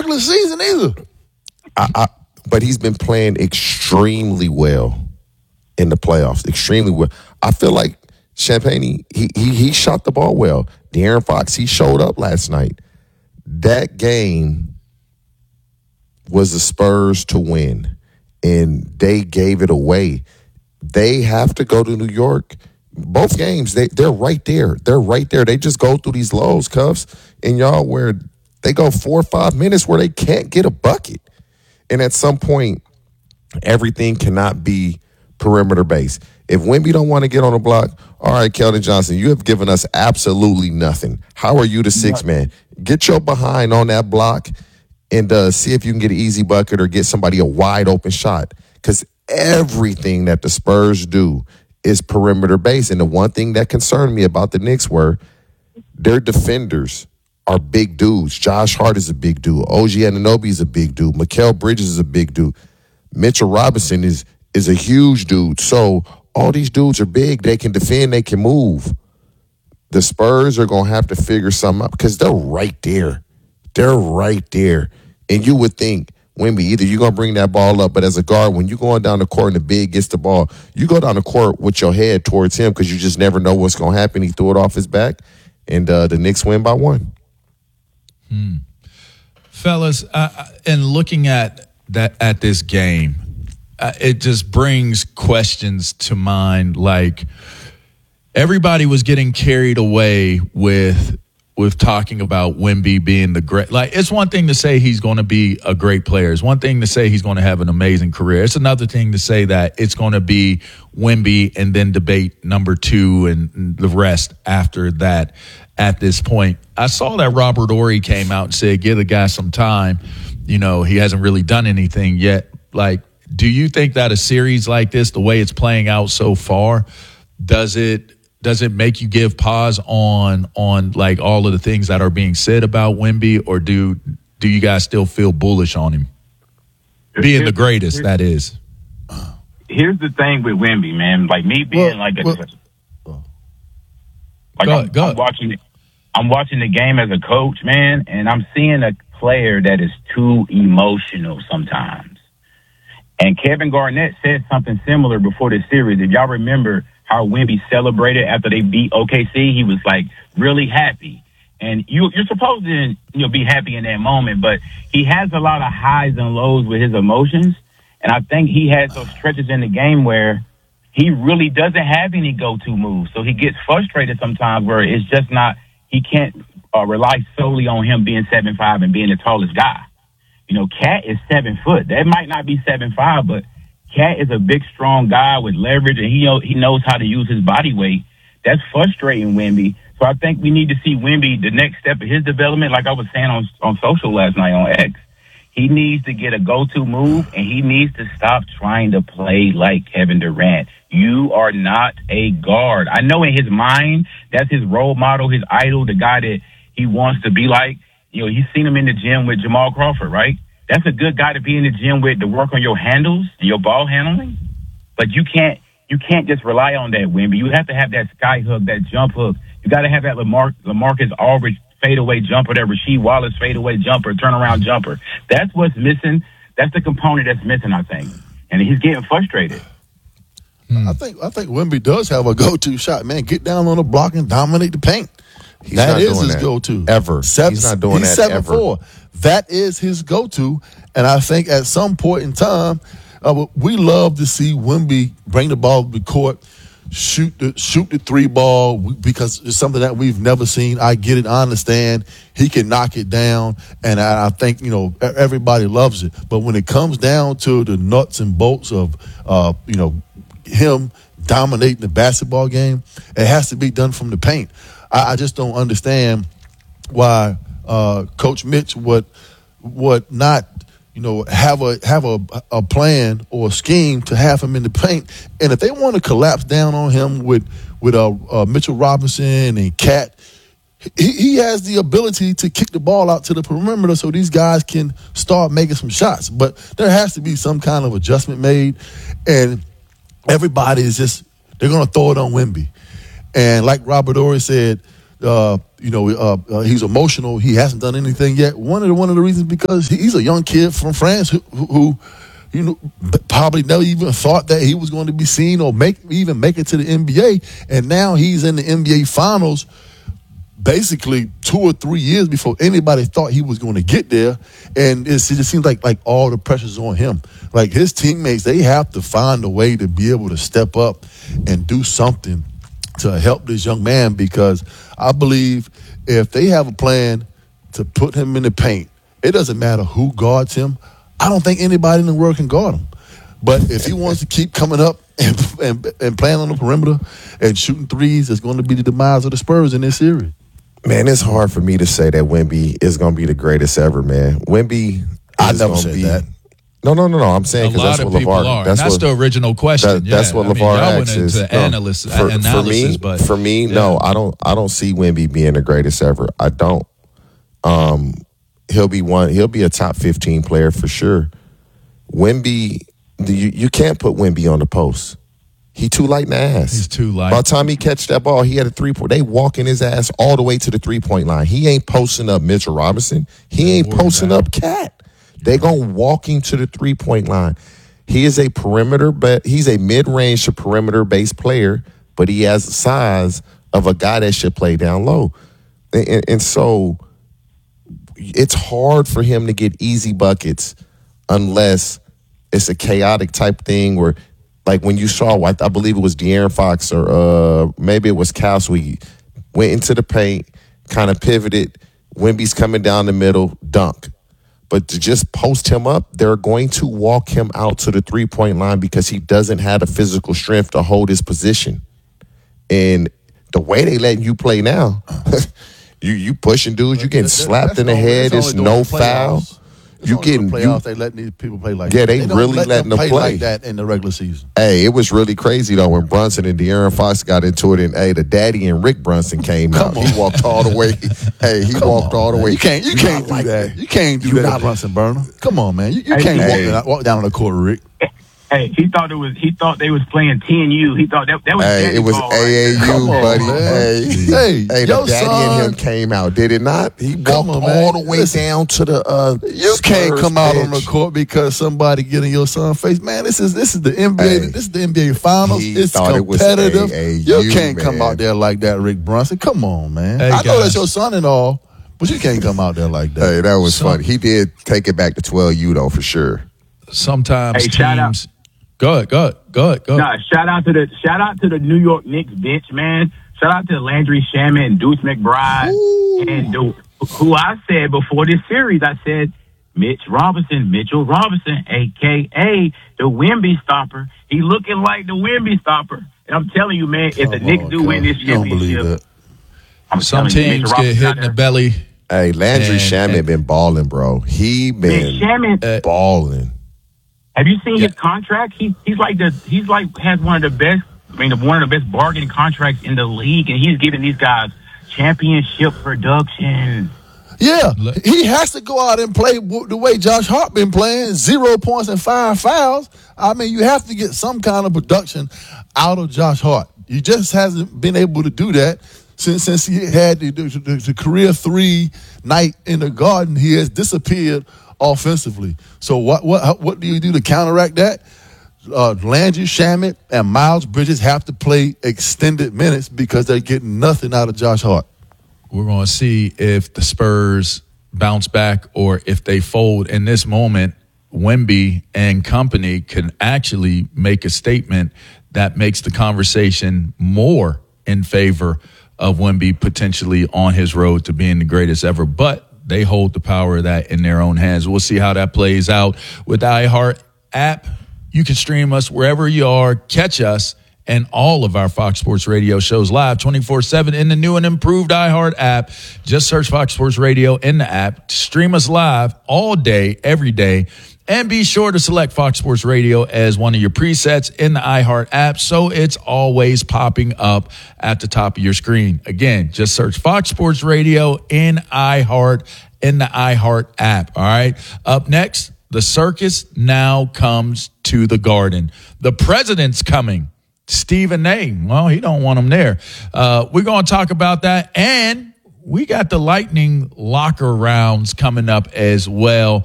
regular season either. But he's been playing extremely well in the playoffs. Extremely well. I feel like Champagne, he shot the ball well. De'Aaron Fox, he showed up last night. That game was the Spurs to win, and they gave it away. They have to go to New York. Both games, they're right there. They're right there. They just go through these lows, Cuffs, and y'all, where they go 4 or 5 minutes where they can't get a bucket. And at some point, everything cannot be perimeter based. If Wemby don't want to get on the block, all right, Keldon Johnson, you have given us absolutely nothing. How are you the sixth man? Get your behind on that block and see if you can get an easy bucket or get somebody a wide open shot. Because everything that the Spurs do is perimeter based. And the one thing that concerned me about the Knicks were their defenders are big dudes. Josh Hart is a big dude. OG Anunoby is a big dude. Mikal Bridges is a big dude. Mitchell Robinson is a huge dude. So all these dudes are big. They can defend. They can move. The Spurs are going to have to figure something out because they're right there. They're right there. And you would think, Wemby, either you're going to bring that ball up, but as a guard, when you're going down the court and the big gets the ball, you go down the court with your head towards him because you just never know what's going to happen. He threw it off his back, and the Knicks win by 1. Fellas, and looking at this game, it just brings questions to mind. Like, everybody was getting carried away with talking about Wemby being the great. Like, it's one thing to say he's going to be a great player. It's one thing to say he's going to have an amazing career. It's another thing to say that it's going to be Wemby and then debate number 2 and the rest after that. At this point, I saw that Robert Horry came out and said, give the guy some time. You know, he hasn't really done anything yet. Like, do you think that a series like this, the way it's playing out so far, does it make you give pause on like all of the things that are being said about Wemby, or do you guys still feel bullish on him being the greatest? That is. Here's the thing with Wemby, man. Like me being I'm watching the game as a coach, man, and I'm seeing a player that is too emotional sometimes. And Kevin Garnett said something similar before the series. If y'all remember how Wemby celebrated after they beat OKC, he was like really happy. And you're supposed to be happy in that moment, but he has a lot of highs and lows with his emotions. And I think he has those stretches in the game where he really doesn't have any go-to moves. So he gets frustrated sometimes where it's just not, he can't rely solely on him being 7'5" and being the tallest guy. Cat is 7 foot. That might not be 7'5", but Cat is a big, strong guy with leverage, and he knows how to use his body weight. That's frustrating Wemby. So I think we need to see Wemby, the next step of his development, like I was saying on social last night on X. He needs to get a go-to move, and he needs to stop trying to play like Kevin Durant. You are not a guard. I know in his mind, that's his role model, his idol, the guy that he wants to be like. He's seen him in the gym with Jamal Crawford, right? That's a good guy to be in the gym with, to work on your handles and your ball handling. But you can't just rely on that, Wemby. You have to have that sky hook, that jump hook. You got to have that LaMarcus Aldridge fadeaway jumper, that Rasheed Wallace fadeaway jumper, turnaround jumper. That's what's missing. That's the component that's missing, I think. And he's getting frustrated. I think Wemby does have a go-to shot, man. Get down on the block and dominate the paint. He's that is his go-to. Ever. He's not doing that ever. 7'4". That is his go-to. And I think at some point in time, we love to see Wemby bring the ball to the court, shoot the 3 ball, because it's something that we've never seen. I get it. I understand. He can knock it down. And I think, everybody loves it. But when it comes down to the nuts and bolts of, him dominating the basketball game, it has to be done from the paint. I just don't understand why Coach Mitch would not, have a plan or a scheme to have him in the paint. And if they want to collapse down on him with Mitchell Robinson and Cat, he has the ability to kick the ball out to the perimeter so these guys can start making some shots. But there has to be some kind of adjustment made, and everybody is just, they're going to throw it on Wemby. And like Robert Horry said, he's emotional. He hasn't done anything yet. One of the reasons because he's a young kid from France who probably never even thought that he was going to be seen or make it to the NBA. And now he's in the NBA Finals basically 2 or 3 years before anybody thought he was going to get there. And it just seems like all the pressure's on him. Like his teammates, they have to find a way to be able to step up and do something to help this young man, because I believe if they have a plan to put him in the paint, it doesn't matter who guards him. I don't think anybody in the world can guard him. But if he wants to keep coming up and playing on the perimeter and shooting threes, it's going to be the demise of the Spurs in this series. Man, it's hard for me to say that Wemby is going to be the greatest ever, man. Wemby, I never said that. No. I'm saying because that's what LeVar. Are. That's the original question. That's what LeVar asks. Went into analysis, but for me, no, I don't see Wemby being the greatest ever. I don't. He'll be a top 15 player for sure. Wemby, you can't put Wemby on the post. He too light in the ass. He's too light. By the time he catch that ball, he had a 3-point. They walking his ass all the way to the 3-point line. He ain't posting up Mitchell Robinson. He ain't posting up Cat. They gonna walk him to the 3-point line. He is a perimeter, but he's a mid-range to perimeter-based player, but he has the size of a guy that should play down low. And so it's hard for him to get easy buckets unless it's a chaotic type thing where, like when you saw, I believe it was De'Aaron Fox or maybe it was Cal Sweet, went into the paint, kind of pivoted, Wemby's coming down the middle, dunk. But to just post him up, they're going to walk him out to the 3-point line because he doesn't have the physical strength to hold his position. And the way they letting you play now, you pushing dudes, you getting slapped in the head, there's no foul. You getting playoffs? They letting these people play like that. Yeah, they really letting them play like that in the regular season. Hey, it was really crazy though when Brunson and De'Aaron Fox got into it, and the daddy and Rick Brunson came out. He walked all the way. He walked all the way. You can't do that. You can't do that, Brunson Burner. Come on, man. You can't walk down on the court, Rick. Hey, he thought they was playing TNU. He thought that was. Hey, it was AAU, buddy. Hey, the daddy son, and him came out. Did it not? He walked all the way down to the. You can't come out on the court because somebody getting your son face. Man, this is the NBA. Hey, this is the NBA Finals. It's competitive. You can't come out there like that, Rick Brunson. Come on, man. Hey, I know that's your son and all, but you can't come out there like that. Hey, that was funny. He did take it back to 12U though, for sure. Sometimes shout out. Go ahead. Nah, shout out to the New York Knicks bench, man. Shout out to Landry Shamet and Deuce McBride. Ooh. And who I said before this series, I said Mitchell Robinson, a.k.a. the Wemby stopper. He looking like the Wemby stopper. And I'm telling you, man, if the Knicks do win this championship, some teams get hit in the belly. Hey, Landry Shamet been balling, bro. He been balling. Have you seen his contract? He's has one of the best. One of the best bargaining contracts in the league, and he's giving these guys championship production. Yeah, he has to go out and play the way Josh Hart been playing, 0 points and 5 fouls. I mean, you have to get some kind of production out of Josh Hart. He just hasn't been able to do that since he had the career 3 night in the Garden. He has disappeared offensively. So what do you do to counteract that? Landry Shamet and Miles Bridges have to play extended minutes because they're getting nothing out of Josh Hart. We're going to see if the Spurs bounce back or if they fold. In this moment, Wemby and company can actually make a statement that makes the conversation more in favor of Wemby potentially on his road to being the greatest ever. But they hold the power of that in their own hands. We'll see how that plays out with the iHeart app. You can stream us wherever you are. Catch us and all of our Fox Sports Radio shows live 24/7 in the new and improved iHeart app. Just search Fox Sports Radio in the app. Stream us live all day, every day. And be sure to select Fox Sports Radio as one of your presets in the iHeart app so it's always popping up at the top of your screen. Again, just search Fox Sports Radio in iHeart in the iHeart app. All right. Up next, the circus now comes to the Garden. The president's coming. Stephen A. Well, he don't want him there. We're going to talk about that, and we got the Lightning locker rounds coming up as well.